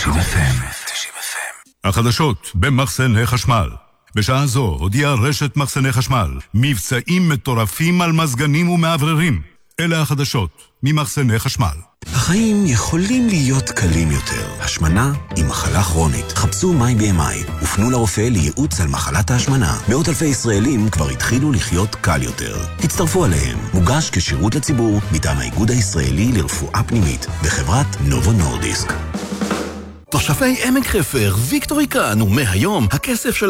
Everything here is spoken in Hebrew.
90 FM. החדשות במחסני חשמל. בשעה זו הודיעה רשת מחסני חשמל מבצעים מטורפים על מזגנים ומעבררים. אלה החדשות ממחסני חשמל. החיים יכולים להיות קלים יותר. השמנה היא מחלה כרונית. חפשו MyBMI ופנו לרופא לייעוץ על מחלת ההשמנה. מאות אלפי ישראלים כבר התחילו לחיות קל יותר. הצטרפו עליהם. מוגש כשירות לציבור מטעם האיגוד הישראלי לרפואה פנימית בחברת נובו נורדיסק. תושבי עמק חפר, ויקטורי כאן, ומהיום הכסף של